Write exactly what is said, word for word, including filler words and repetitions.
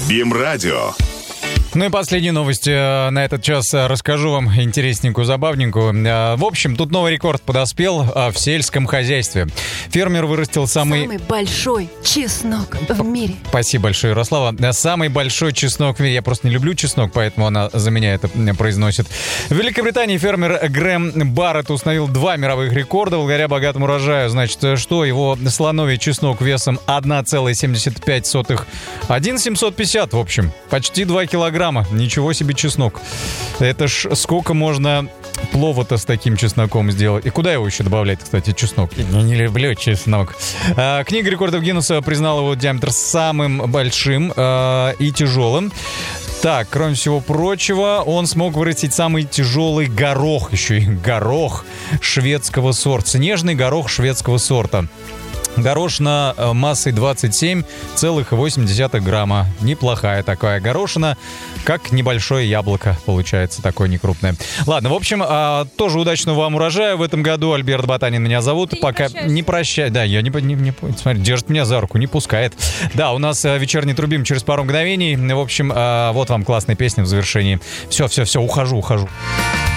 БИМ-радио. Ну и последние новости на этот час расскажу вам интересненькую, забавненькую. В общем, тут новый рекорд подоспел в сельском хозяйстве. Фермер вырастил самый... Самый большой чеснок в мире. Спасибо большое, Ярослава. Самый большой чеснок в мире. Я просто не люблю чеснок, поэтому она за меня это произносит. В Великобритании фермер Грэм Барретт установил два мировых рекорда благодаря богатому урожаю. Значит, что его слоновий чеснок весом одна целая семьдесят пять сотых, один семьсот пятьдесят, в общем, почти два килограмма. Ничего себе чеснок. Это ж сколько можно плова-то с таким чесноком сделать. И куда его еще добавлять, кстати, чеснок? Я не люблю чеснок. А, книга рекордов Гиннесса признала его диаметр самым большим а, и тяжелым. Так, кроме всего прочего, он смог вырастить самый тяжелый горох, еще и горох шведского сорта. Снежный горох шведского сорта. Горошина массой двадцать семь целых восемь десятых грамма. Неплохая такая горошина, как небольшое яблоко получается, такое некрупное. Ладно, в общем, тоже удачного вам урожая в этом году. Альберт Ботанин меня зовут. Ты Пока не прощай. Да, я не, не, не смотри, держит меня за руку, не пускает. Да, у нас вечерний трубим через пару мгновений. В общем, вот вам классная песня в завершении. Все, все, все, ухожу, ухожу.